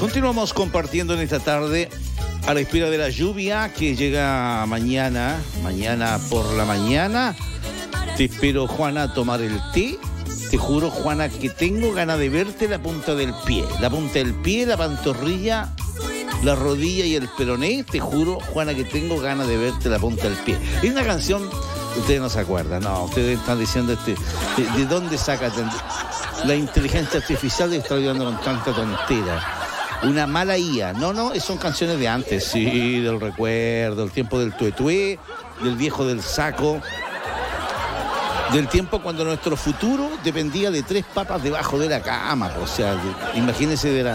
Continuamos compartiendo en esta tarde a la espera de la lluvia que llega mañana por la mañana. Te espero, Juana, a tomar el té. Te juro, Juana, que tengo ganas de verte la punta del pie, la pantorrilla, la rodilla y el peroné. Te juro, Juana, que tengo ganas de verte la punta del pie. Es una canción, ustedes no se acuerdan, no, ustedes están diciendo ¿de dónde saca la inteligencia artificial de estar ayudando con tanta tontera? Una mala IA. No, son canciones de antes, sí, del recuerdo, el tiempo del tuetué, del viejo del saco, del tiempo cuando nuestro futuro dependía de 3 papas debajo de la cama. O sea, imagínense de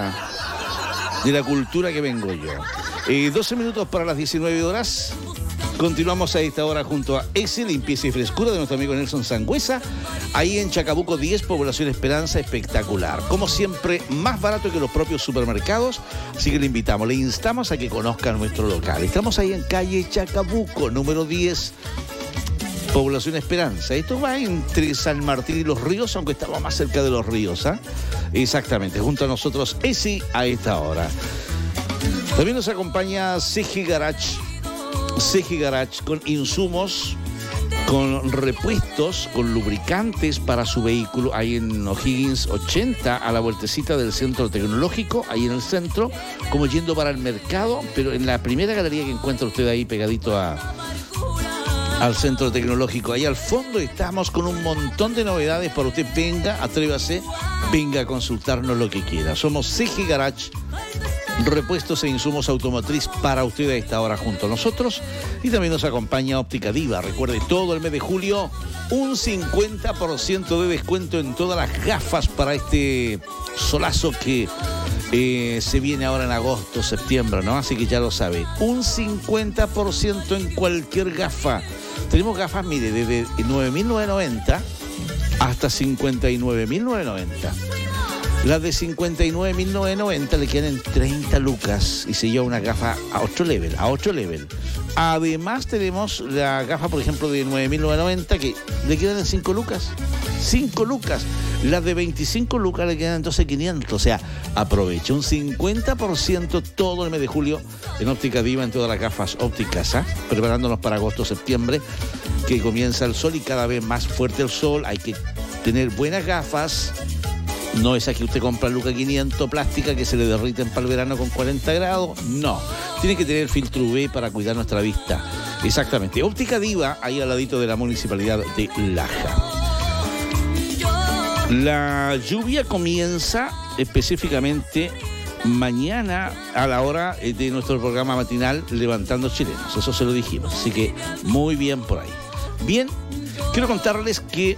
la cultura que vengo yo. 12 minutos para las 19 horas. Continuamos a esta hora junto a Ese Limpieza y Frescura de nuestro amigo Nelson Sangüesa, ahí en Chacabuco 10, Población Esperanza, espectacular. Como siempre, más barato que los propios supermercados, así que le invitamos, le instamos a que conozcan nuestro local. Estamos ahí en calle Chacabuco, número 10, Población Esperanza. Esto va entre San Martín y Los Ríos, aunque estamos más cerca de Los Ríos, ¿ah? Exactamente, junto a nosotros, Ese a esta hora. También nos acompaña CG Garage con insumos, con repuestos, con lubricantes para su vehículo, ahí en O'Higgins 80, a la vueltecita del Centro Tecnológico, ahí en el centro, como yendo para el mercado, pero en la primera galería que encuentra usted ahí pegadito al Centro Tecnológico. Ahí al fondo estamos con un montón de novedades para usted. Venga, atrévase, venga a consultarnos lo que quiera. Somos CG Garage, repuestos e insumos automotriz para usted a esta hora junto a nosotros. Y también nos acompaña Óptica Diva. Recuerde, todo el mes de julio, un 50% de descuento en todas las gafas para este solazo que se viene ahora en agosto, septiembre, ¿no? Así que ya lo sabe. Un 50% en cualquier gafa. Tenemos gafas, mire, desde 9.990 hasta 59.990. Las de 59.990 le quedan en 30 lucas y se lleva una gafa a 8 level. Además tenemos la gafa, por ejemplo, de 9.990 que le quedan en 5 lucas. 5 lucas. Las de 25 lucas le quedan en 12.500. O sea, aprovecha un 50% todo el mes de julio en Óptica Diva, en todas las gafas ópticas, ¿ah? Preparándonos para agosto, septiembre, que comienza el sol y cada vez más fuerte el sol. Hay que tener buenas gafas. No esa que usted compra Luca 500 plástica que se le derriten para el verano con 40 grados. No, tiene que tener filtro UV para cuidar nuestra vista. Exactamente. Óptica Diva, ahí al ladito de la Municipalidad de Laja. La lluvia comienza específicamente mañana a la hora de nuestro programa matinal Levantando Chilenos. Eso se lo dijimos. Así que muy bien por ahí. Bien, quiero contarles que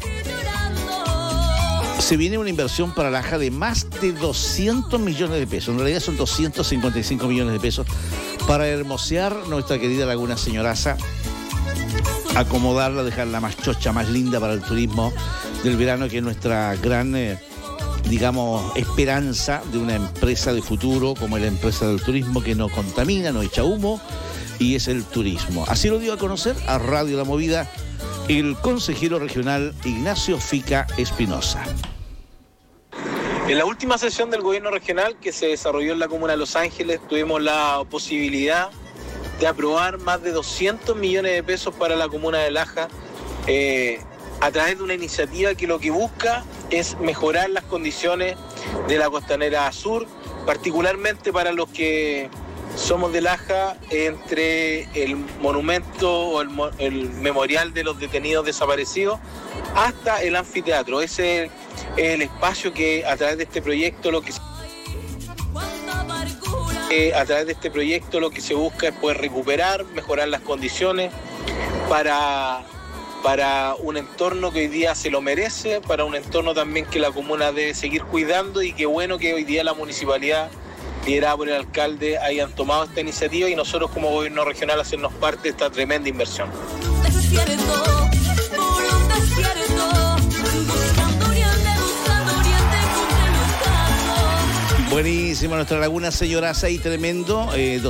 se viene una inversión para Laja de más de 200 millones de pesos. En realidad son 255 millones de pesos para hermosear nuestra querida Laguna Señoraza, acomodarla, dejarla más chocha, más linda para el turismo del verano, que es nuestra gran, esperanza de una empresa de futuro como es la empresa del turismo, que no contamina, no echa humo, y es el turismo. Así lo dio a conocer a Radio La Movida el consejero regional Ignacio Fica Espinosa. En la última sesión del gobierno regional que se desarrolló en la comuna de Los Ángeles, tuvimos la posibilidad de aprobar más de 200 millones de pesos para la comuna de Laja, a través de una iniciativa que lo que busca es mejorar las condiciones de la Costanera Sur, particularmente para los que somos de Laja, entre el monumento o el memorial de los detenidos desaparecidos hasta el anfiteatro. Ese es el espacio que a través de este proyecto lo que se busca es poder recuperar, mejorar las condiciones para un entorno que hoy día se lo merece, para un entorno también que la comuna debe seguir cuidando, y qué bueno que hoy día la municipalidad, liderada por el alcalde, hayan tomado esta iniciativa y nosotros como gobierno regional hacernos parte de esta tremenda inversión. Buenísimo, nuestra Laguna Señoraza y tremendo,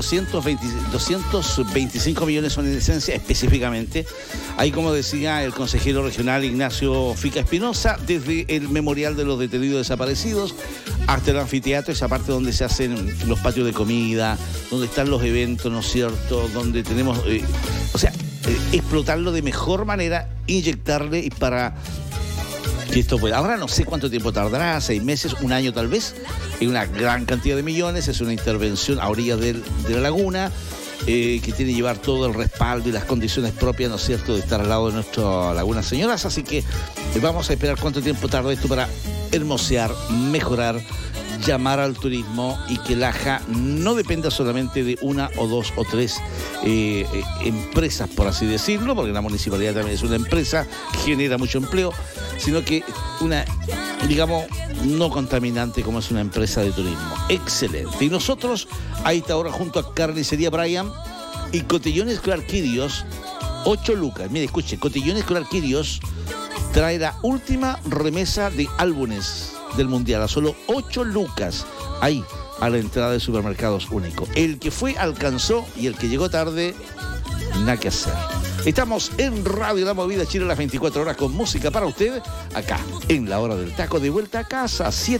225 millones son en esencia específicamente. Ahí, como decía el consejero regional Ignacio Fica Espinosa, desde el memorial de los detenidos desaparecidos hasta el anfiteatro, esa parte donde se hacen los patios de comida, donde están los eventos, ¿no es cierto?, donde tenemos, explotarlo de mejor manera, inyectarle y para que esto pueda. Ahora no sé cuánto tiempo tardará, 6 meses, 1 año tal vez, y una gran cantidad de millones. Es una intervención a orillas de la laguna, que tiene que llevar todo el respaldo y las condiciones propias, ¿no es cierto?, de estar al lado de nuestra Laguna Señoras. Así que vamos a esperar cuánto tiempo tarda esto para hermosear, mejorar, llamar al turismo y que Laja no dependa solamente de 1 o 2 o 3 empresas, por así decirlo, porque la municipalidad también es una empresa que genera mucho empleo, sino que una, digamos, no contaminante como es una empresa de turismo. Excelente. Y nosotros, a esta hora, junto a Carnicería Brian y Cotillones Clarquirios, 8 lucas. Mire, escuche, Cotillones Clarquirios trae la última remesa de álbumes del Mundial a solo 8 lucas. Ahí, a la entrada de Supermercados Único. El que fue alcanzó y el que llegó tarde, nada que hacer. Estamos en Radio La Movida Chile a las 24 horas con música para usted, acá, en la hora del taco, de vuelta a casa, 7.